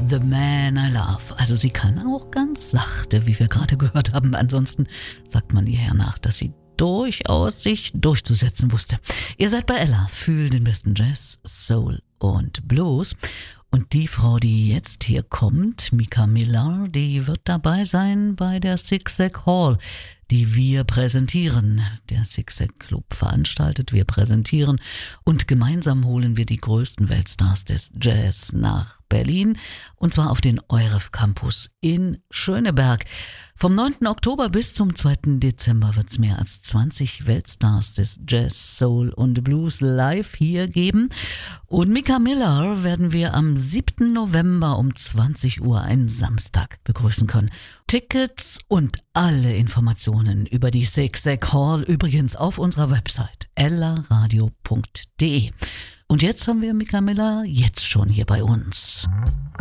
The Man I Love. Also sie kann auch ganz sachte, wie wir gerade gehört haben. Ansonsten sagt man ihr ja nach, dass sie durchaus sich durchzusetzen wusste. Ihr seid bei Ella, fühlt den besten Jazz, Soul und Blues. Und die Frau, die jetzt hier kommt, Mika Miller, die wird dabei sein bei der Zigzag Hall, die wir präsentieren. Der Zigzag Club veranstaltet, wir präsentieren und gemeinsam holen wir die größten Weltstars des Jazz nach Berlin und zwar auf den EUREF Campus in Schöneberg. Vom 9. Oktober bis zum 2. Dezember wird es mehr als 20 Weltstars des Jazz, Soul und Blues live hier geben. Und Mika Miller werden wir am 7. November um 20 Uhr, einen Samstag, begrüßen können. Tickets und alle Informationen über die Zigzag Hall übrigens auf unserer Website ellaradio.de. Und jetzt haben wir Mika Miller jetzt schon hier bei uns.